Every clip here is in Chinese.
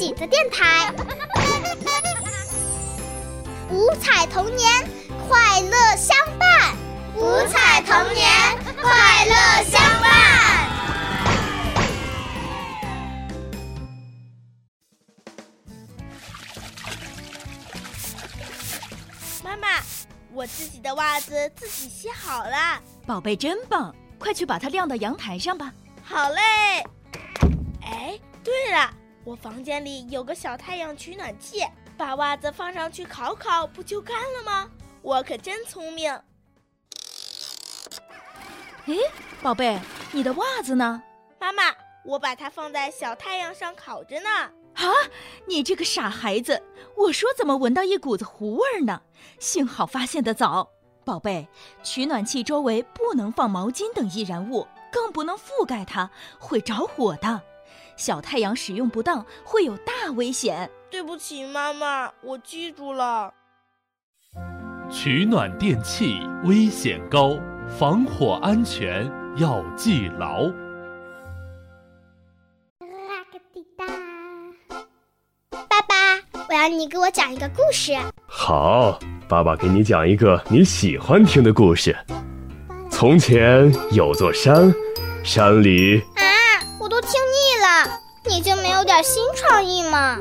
己的电台。五彩童年，快乐相伴。五彩童年，快乐相伴。 妈妈，我自己的袜子自己洗好了。 宝贝真棒，快去把它晾到阳台上吧。 好嘞。哎，对了，我房间里有个小太阳取暖器，把袜子放上去烤烤，不就干了吗？我可真聪明。 诶，宝贝，你的袜子呢？ 妈妈，我把它放在小太阳上烤着呢。 啊，你这个傻孩子，我说怎么闻到一股子糊味呢？幸好发现得早。宝贝，取暖器周围不能放毛巾等易燃物，更不能覆盖它，会着火的。小太阳使用不当会有大危险。 对不起妈妈，我记住了。 取暖电器危险高，防火安全要记牢。 爸爸，我要你给我讲一个故事。 好，爸爸给你讲一个你喜欢听的故事。从前有座山，山里…… 我都听腻了，你就没有点新创意吗？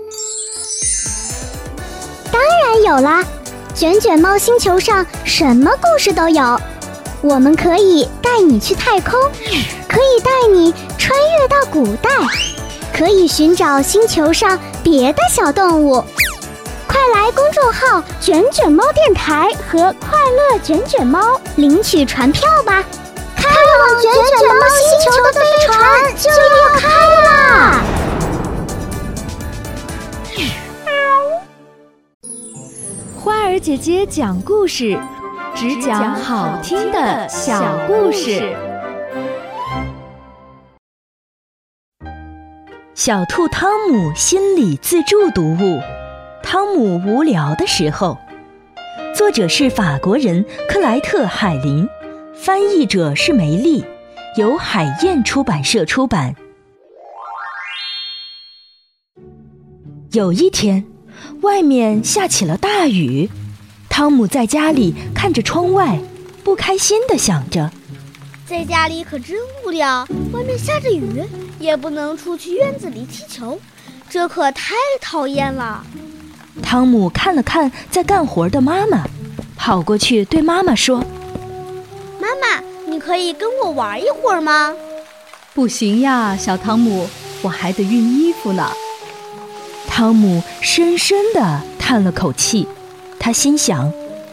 当然有啦，卷卷猫星球上什么故事都有。我们可以带你去太空，可以带你穿越到古代，可以寻找星球上别的小动物。快来公众号卷卷猫电台和快乐卷卷猫领取船票吧，开往卷卷猫星球的飞船就要开啦！ 花儿姐姐讲故事，只讲好听的小故事。 小兔汤姆心理自助读物，汤姆无聊的时候。作者是法国人克莱特·海林，翻译者是梅丽，由海燕出版社出版。有一天，外面下起了大雨，汤姆在家里看着窗外，不开心地想着， 在家里可真无聊，外面下着雨，也不能出去院子里踢球，这可太讨厌了。 汤姆看了看在干活的妈妈，跑过去对妈妈说： 妈妈，你可以跟我玩一会儿吗？ 不行呀，小汤姆，我还得熨衣服呢。 汤姆深深地叹了口气，他心想：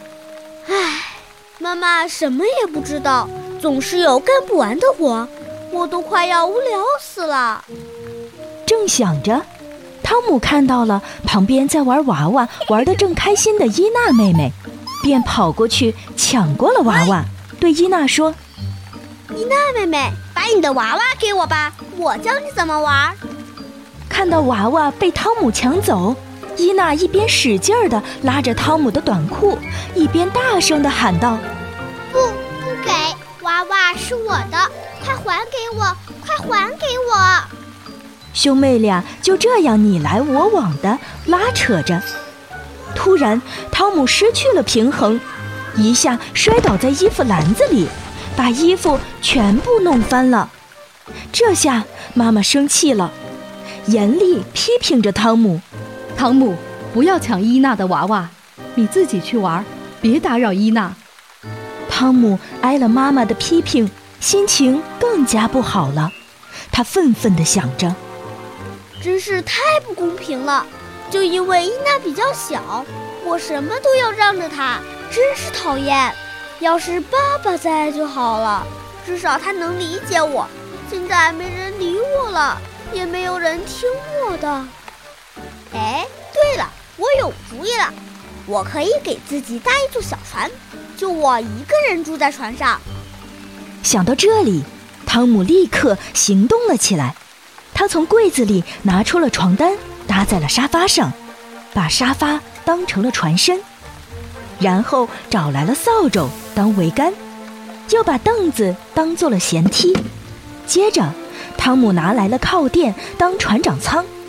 妈妈什么也不知道，总是有干不完的活，我都快要无聊死了。 正想着，汤姆看到了旁边在玩娃娃玩得正开心的伊娜妹妹，便跑过去抢过了娃娃，对伊娜说： 伊娜妹妹，把你的娃娃给我吧，我教你怎么玩。 看到娃娃被汤姆抢走，伊娜一边使劲儿地拉着汤姆的短裤，一边大声地喊道： 不给，娃娃是我的，快还给我，快还给我。 兄妹俩就这样你来我往地拉扯着。突然，汤姆失去了平衡，一下摔倒在衣服篮子里，把衣服全部弄翻了。这下妈妈生气了，严厉批评着汤姆： 汤姆，不要抢伊娜的娃娃，你自己去玩，别打扰伊娜。 汤姆挨了妈妈的批评，心情更加不好了。他愤愤地想着， 真是太不公平了，就因为伊娜比较小，我什么都要让着她，真是讨厌。要是爸爸在就好了，至少他能理解我。现在没人理我了，也没有人听我的。哎，对了，我有主意了，我可以给自己搭一座小船，就我一个人住在船上。 想到这里，汤姆立刻行动了起来。他从柜子里拿出了床单，搭在了沙发上，把沙发当成了船身，然后找来了扫帚当桅杆，又把凳子当做了舷梯。接着，汤姆拿来了靠垫当船长舱，